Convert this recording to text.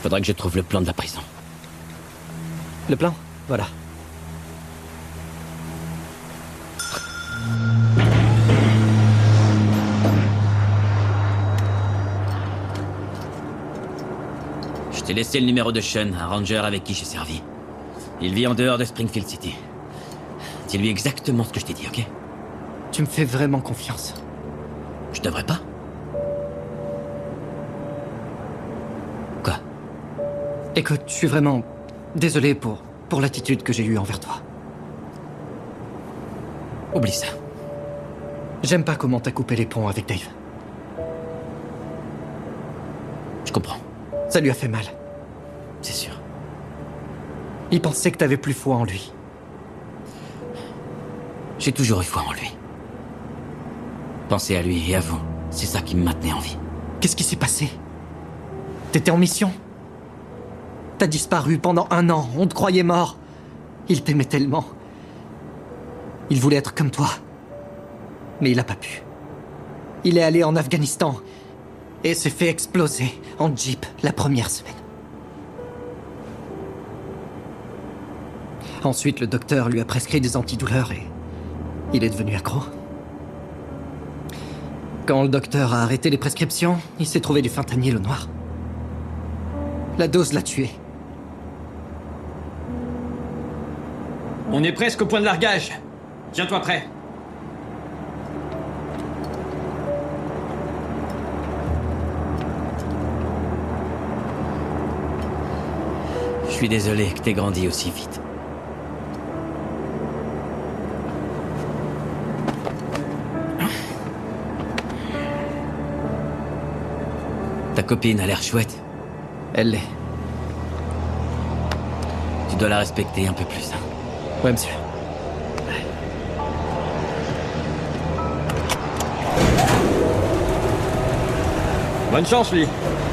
Faudrait que je trouve le plan de la prison. Le plan? Voilà. Je t'ai laissé le numéro de Sean, un ranger avec qui j'ai servi. Il vit en dehors de Springfield City. Dis-lui exactement ce que je t'ai dit, ok? Tu me fais vraiment confiance. Je devrais pas? Quoi? Écoute, je suis vraiment désolé pour l'attitude que j'ai eue envers toi. Oublie ça. J'aime pas comment t'as coupé les ponts avec Dave. Je comprends. Ça lui a fait mal. C'est sûr. Il pensait que t'avais plus foi en lui. J'ai toujours eu foi en lui. Penser à lui et à vous, c'est ça qui me maintenait en vie. Qu'est-ce qui s'est passé? T'étais en mission? T'as disparu pendant 1 an, on te croyait mort. Il t'aimait tellement. Il voulait être comme toi. Mais il a pas pu. Il est allé en Afghanistan et s'est fait exploser en jeep la première semaine. Ensuite, le docteur lui a prescrit des antidouleurs et il est devenu accro. Quand le docteur a arrêté les prescriptions, il s'est trouvé du fentanyl au noir. La dose l'a tué. On est presque au point de largage. Tiens-toi prêt. Je suis désolé que t'aies grandi aussi vite. Ta copine a l'air chouette. Elle l'est. Tu dois la respecter un peu plus, hein. Ouais, monsieur. Bonne chance, lui.